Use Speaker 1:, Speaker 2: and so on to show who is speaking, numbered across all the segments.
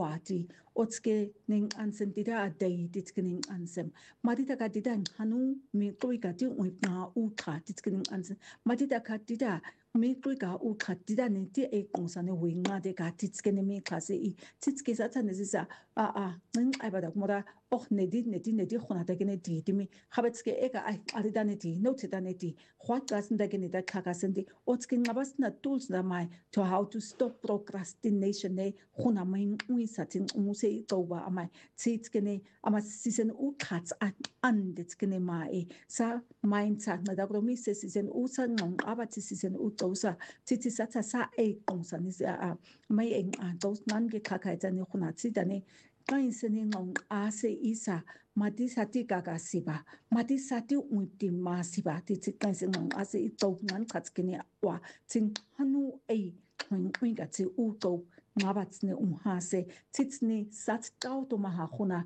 Speaker 1: wati otske ning ansen dida day ditskining ansem madita ka dida hanu mi toika ti na utra ditskining ansem madita ka dida mi toika utra dida ne ti e konsane winga de ka ditskene mi klase I titske sata ne sisa ning abada mora och nedi khona da gene di mi habetske ega arida ne di note da ne di khwat gasen da gene da kakasendi otske ngabas na tools na mai to how to stop procrastination ne khona main ui satin umuse toba amai titskene ama sisen u khats an ditskene mai sa mindset na da gromi se sisen u sa ngong aba sisen u tosa titi sata sa e kongsa ni mai eng dos nan ge kaka tani khona tsidane kain sene ngong ase isa mati sati kaka siba mati sati unti masiba titi kain sene ngong ase I to nan khatskene wa tin hanu e ngong ga tsi u to ngabatsne hase titsne sat tauto maha khona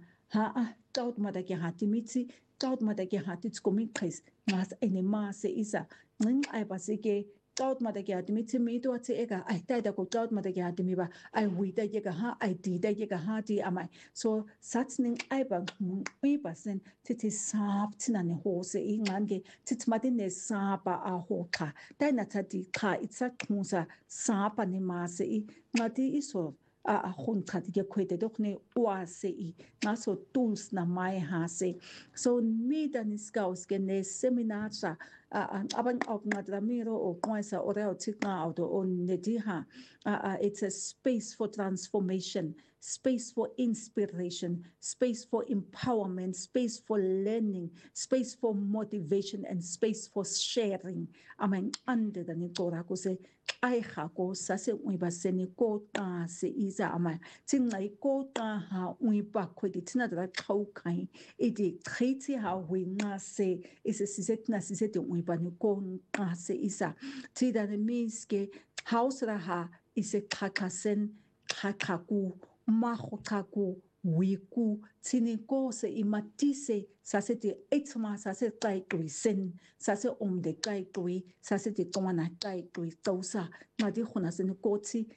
Speaker 1: taut madaki hati mitsi taut madaki hati tskomi kres mas ene mase isa ning aibasike taut madaki hati mitsi mi to atse ega ai taida ko taut madaki hati mi ba ai wida yega ai di da yega hati amai so satsning aiba mi basen titi sap tinane hose I ngange titmadine sapa a hoka taina tati ka itsa khunsa sapa ne mase I ngati iso khun khati ge khwete dokne wase I ngaso tools na mai hase so mi danis gaus ge ne seminar sa aban op ngadramiro o kwaisa ore o tikna auto on nediha it's a space for transformation space for inspiration space for empowerment space for learning space for motivation and space for sharing amen ande dani tora ko se ai kha ko sa se ui ba se ni ko ta se isa ama tingai ko ta ha ui ba ko di tina da khau kai e di khiti ha wi na se is a siset na siset ui ba ni ko ta se isa ti da ne means ke house ra ha is a kakasen kakaku ma khokaku wiku tini ko se imatise sa se ti etma sa se kai krisen sa se de kai kri sa se ti tona kai kri tosa ma di khona se ko ti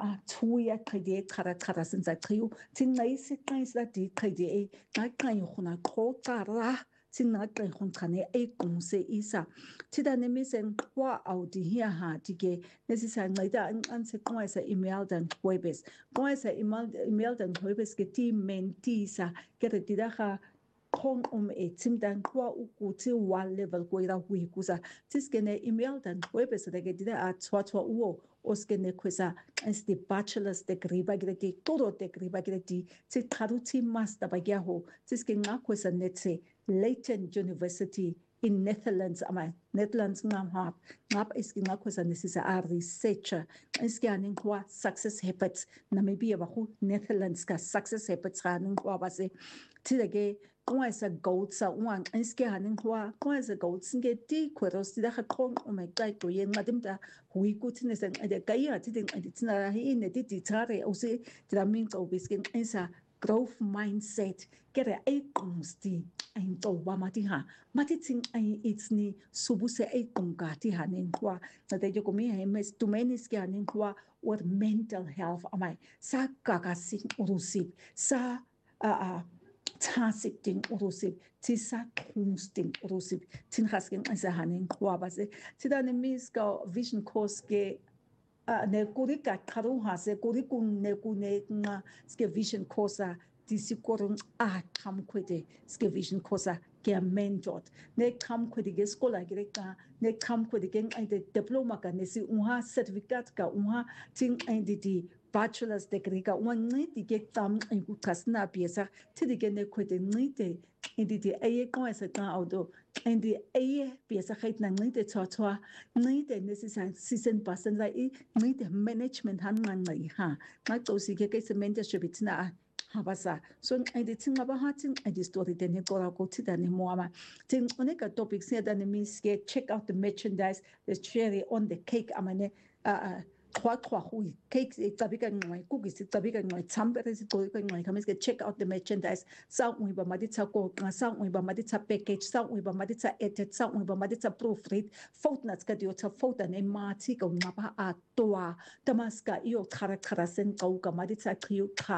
Speaker 1: tuya khide khara sen za kriu tin nai se kai sa di khide e kai khona ko tara tin na kai khon khane e kong se isa ti da ne mi sen kwa au di hia ha ti ge ne si sa ngai da an se kwa sa email dan webes kwa sa email dan webes ke ti menti sa ke ti da ha kong e tim dan kwa u ku ti wa level ko ira wi ku sa tis ke ne email dan webes da ke ti da twa u oskene kwesa as the bachelor's degree ba gre todo degree ba gre ti tharuti master ba gya ho tiske nga kwesa netse Leiden University in Netherlands Netherlands ngap iski nga kwesa nesisa a researcher iski anin kwa success habits Namibia ba ho Netherlands ka success habits anin kwa ba se tidage kwa sa gold sa wan iski anin kwa sa gold singe ti kweros ti da khon kai ko yen ngadim da hui ku tine sen ade kai ti den ade tina hi ne ti tare o se tramin ko biskin isa growth mindset kere e konsti ein to wa mati ting ai itsni subuse e kongati hanen kwa na de ko mi mes tu menis ke hanen kwa or mental health amai sa kakasin urusip sa tasik ding urusip tisa kunsting urusip tin hasken isa hanen kwa base tidane mis ka vision course ke ne kuri ka karu hase kuri kun ne nga ske vision kosa disi korun kam kwede ske vision kosa ke mentored ne kam kwede ge skola greka ne kam kwede gen de diploma ka ne si certificate ka ting di bachelor's degree ka ni di ge tam ku kasna piesa ti di ge ne kwede ni de di aye ko esa ka auto di aye piesa khait na ni de chwa ni de necessary season person la ni de management han ngai ha ma to si ke se mentorship itna habasa so di tinga ba hatin di story de ne ko ko ti da ne mo ama tin oneka topic se da ne means ke check out the merchandise there's cherry on the cake amane trois hui cakes tabika ngoi cookies tabika ngoi chambere si to ko ngoi kamis ke check out the merchandise sa ui ba maditsa ko sa ui ba maditsa package sa ui ba maditsa edit sa ui ba maditsa proofread footnotes ka dio ta foto ne mati ko ngapa a toa tamaska io khara sen ko ka maditsa kriu